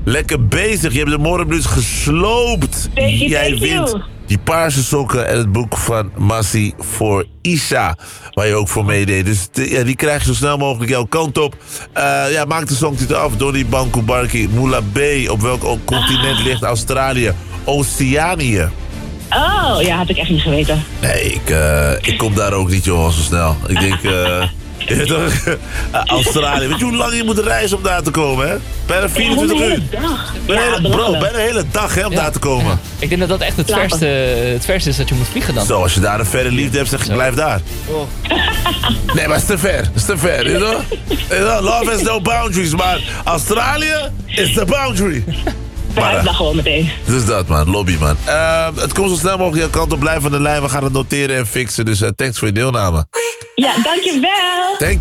Lekker bezig. Je hebt de Morgenblues gesloopt. Jij wint die paarse sokken en het boek van Massi voor Isha. Waar je ook voor meedeed. Dus die krijg je zo snel mogelijk jouw kant op. Maak de songtitel af. Donnie Banku Barki Moula B. Op welk continent ligt Australië? Oceanië. Oh, ja, had ik echt niet geweten. Nee, ik kom daar ook niet, joh, zo snel. Ik denk, Australië. Weet je hoe lang je moet reizen om daar te komen, hè? Bijna 24 uur. Bijna een hele dag, hè, om daar te komen. Ik denk dat dat echt het verste is dat je moet vliegen dan. Zo, als je daar een verre liefde hebt, zeg ik, blijf daar. Oh. Nee, maar het is te ver. Het is te ver, you know? Love has no boundaries, maar Australië is the boundary. Maar dat gewoon meteen. Dus dat, man. Lobby, man. Het komt zo snel mogelijk jouw kant op. Blijf aan de lijn. We gaan het noteren en fixen. Dus thanks voor je deelname. Ja, dankjewel.